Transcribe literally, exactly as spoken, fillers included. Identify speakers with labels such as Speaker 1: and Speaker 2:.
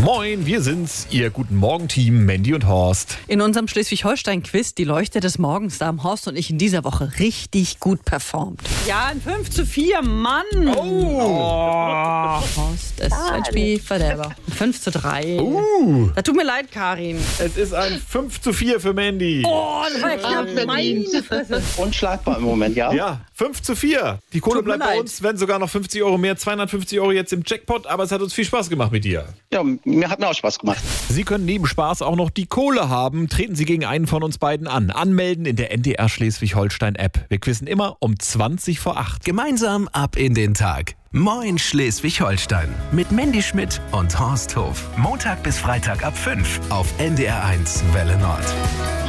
Speaker 1: Moin, wir sind's, Ihr Guten Morgen-Team, Mandy und Horst.
Speaker 2: In unserem Schleswig-Holstein-Quiz, die Leuchte des Morgens, da haben Horst und ich in dieser Woche richtig gut performt.
Speaker 3: Ja, ein fünf zu vier, Mann.
Speaker 1: Oh.
Speaker 2: Horst, es ist ein Spielverderber. fünf zu drei.
Speaker 1: Uh.
Speaker 2: Da tut mir leid, Karin.
Speaker 1: Es ist ein fünf zu vier für Mandy.
Speaker 2: Oh, das war ja knapp. Meine Fresse.
Speaker 4: Unschlagbar im Moment, ja?
Speaker 1: Ja, fünf zu vier. Die Kohle
Speaker 2: Tut mir
Speaker 1: bleibt bei
Speaker 2: leid.
Speaker 1: uns, wenn sogar noch fünfzig Euro mehr, zweihundertfünfzig Euro jetzt im Jackpot, aber es hat uns viel Spaß gemacht mit dir.
Speaker 4: Ja, mir hat mir auch Spaß gemacht.
Speaker 1: Sie können neben Spaß auch noch die Kohle haben. Treten Sie gegen einen von uns beiden an. Anmelden in der N D R Schleswig-Holstein-App. Wir quizzen immer um zwanzig vor acht.
Speaker 5: Gemeinsam ab in den Tag. Moin Schleswig-Holstein. Mit Mandy Schmidt und Horst Hof. Montag bis Freitag ab fünf auf N D R eins Welle Nord.